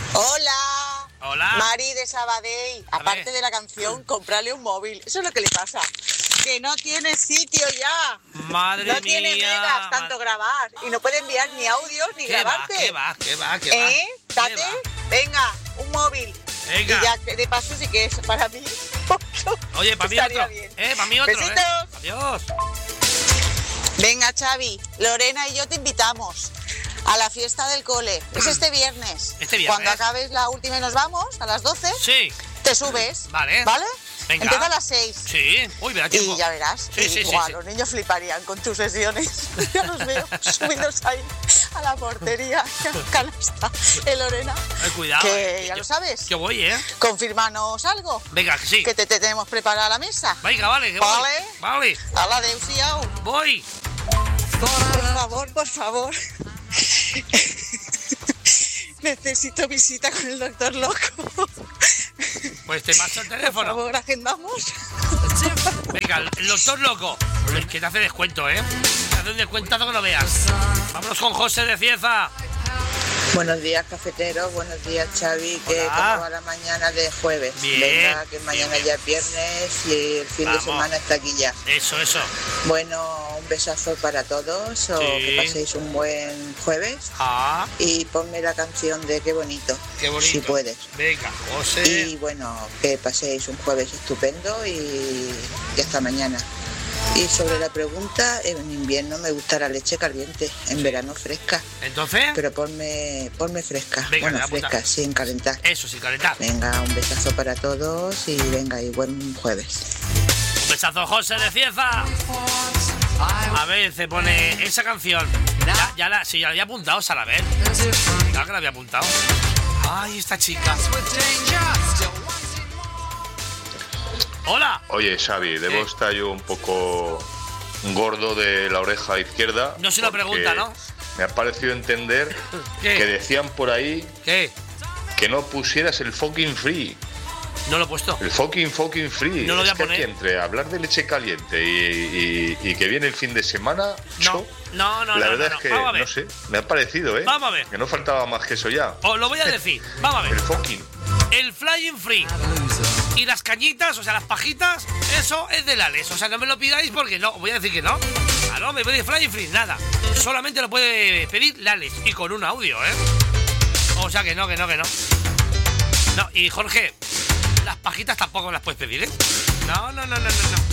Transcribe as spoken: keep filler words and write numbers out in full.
Hola. Hola. Mari de Sabadell. A Aparte ver. de la canción, comprarle un móvil. Eso es lo que le pasa. Que no tiene sitio ya. Madre no mía. tiene megas tanto madre- grabar. Y no puede enviar ni audios ni ¿Qué va? grabarte. ¿Qué va? ¿Qué va? ¿Qué va? ¿Eh? ¿Qué Tate, va? venga, un móvil. Venga. Y ya que de paso sí que es para mí. Oye, para mí Estaría otro. bien. Eh, para mí otro, Besitos. eh. Adiós. Venga, Xavi, Lorena y yo te invitamos a la fiesta del cole. Es este viernes. Este viernes. Cuando acabes la última y nos vamos, a las doce, Sí. te subes. Vale. ¿Vale? Venga. Empieza a las seis. Sí. Uy, verá tiempo. Y ya verás. Sí, y, sí, sí, guau, sí. Los niños fliparían con tus sesiones. Ya los veo subidos ahí a la portería, canasta. Eh, Lorena, Eh, cuidado. que eh, ya yo- lo sabes. Que voy, ¿eh? Confírmanos algo. Venga, que sí. Que te, te tenemos preparada la mesa. Venga, vale, que voy. Vale. Vale. A la de Usiao. Voy. Por favor, por favor. Necesito visita con el doctor Loco. Pues te paso el Por teléfono. favor, agendamos. Venga, el, el doctor loco. El que te hace descuento, ¿eh? Te hace un descuentazo que no veas. Vámonos con José de Cieza. Buenos días, cafeteros. Buenos días, Xavi. ¿Qué Hola. cómo va la mañana de jueves? Bien, Venga, que mañana bien, ya es viernes y el fin Vamos. de semana está aquí ya. Eso, eso. Bueno, un besazo para todos. O Sí. que paséis un buen jueves. Ah, Y ponme la canción de Qué bonito. qué bonito. Si puedes. Venga, José. Y bueno, que paséis un jueves estupendo y, y hasta mañana. Y sobre la pregunta, en invierno me gusta la leche caliente, en verano fresca. Entonces, Pero ponme, ponme fresca. Venga, te bueno, voy a apuntar. fresca, sin calentar. eso, sin calentar. Venga, un besazo para todos y venga, y buen jueves. Un besazo, José de Cieza. A ver, se pone esa canción. Ya, ya la, sí, ya la había apuntado, Sarabel. Claro que la había apuntado. Ay, esta chica. Hola. Oye, Xavi, debo ¿Qué? estar yo un poco gordo de la oreja izquierda. No se lo porque pregunta, ¿no? Me ha parecido entender ¿Qué? que decían por ahí ¿Qué? que no pusieras el fucking free. No lo he puesto. El fucking fucking free. No lo voy es a que poner. aquí entre hablar de leche caliente y, y- y que viene el fin de semana, No, yo, no, no, la no, verdad no, es que, vamos a ver. no sé, me ha parecido, ¿eh? Vamos a ver. Que no faltaba más que eso ya. Os lo voy a decir. Vamos a El ver. fucking. El Flying Free y las cañitas, o sea, las pajitas, eso es de Lales. O sea, no me lo pidáis porque no, os voy a decir que no. Ah, no, me pedís Flying Free, nada. Solamente lo puede pedir Lales y con un audio, ¿eh? O sea que no, que no, que no. No, y Jorge, las pajitas tampoco me las puedes pedir, ¿eh? No, no, no, no, no, no.